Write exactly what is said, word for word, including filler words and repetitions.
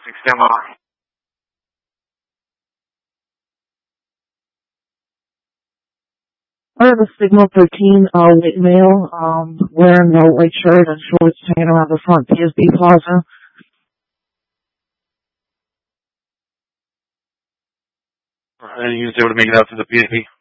six, stand by. I have a Signal thirteen, uh, white male, um, wearing a white shirt and shorts hanging around the front P S B Plaza. Any units able to make it out to the P S B?